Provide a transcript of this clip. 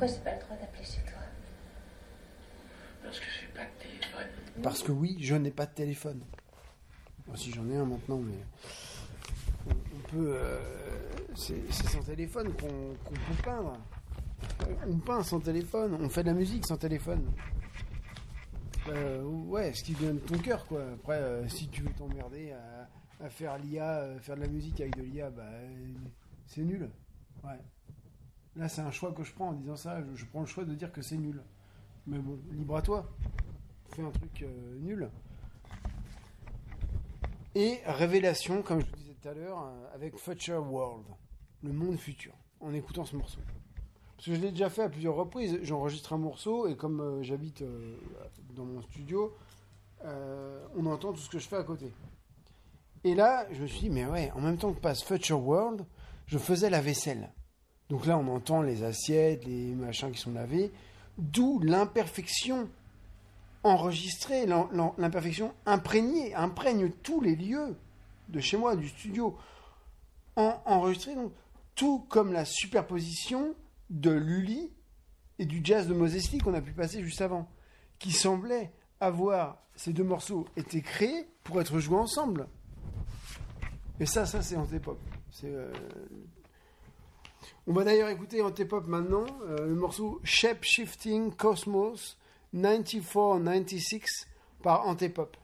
Pourquoi j'ai pas le droit d'appeler chez toi? Parce que j'ai pas de téléphone. Parce que oui, je n'ai pas de téléphone. Bon, si j'en ai un maintenant, mais on peut. C'est sans téléphone qu'on peut peindre. On peint sans téléphone, on fait de la musique sans téléphone. Ouais, ce qui vient de ton cœur, quoi. Après, si tu veux t'emmerder à faire l'IA, faire de la musique avec de l'IA, c'est nul. Ouais. Là, c'est un choix que je prends en disant ça. Je prends le choix de dire que c'est nul. Mais bon, libre à toi. Fais un truc nul. Et révélation, comme je vous disais tout à l'heure, avec Future World, le monde futur, en écoutant ce morceau. Parce que je l'ai déjà fait à plusieurs reprises. J'enregistre un morceau et comme j'habite dans mon studio, on entend tout ce que je fais à côté. Et là, je me suis dit, mais ouais, en même temps que passe Future World, je faisais la vaisselle. Donc là, on entend les assiettes, les machins qui sont lavés, d'où l'imperfection enregistrée, l'imperfection imprégnée, imprègne tous les lieux de chez moi, du studio, enregistré, donc tout comme la superposition de Lully et du jazz de Moses Lee qu'on a pu passer juste avant, qui semblait avoir, ces deux morceaux étaient créés pour être joués ensemble. Et ça c'est Antipop. On va d'ailleurs écouter Antipop maintenant, le morceau Shape Shifting Cosmos 94-96 par Antipop.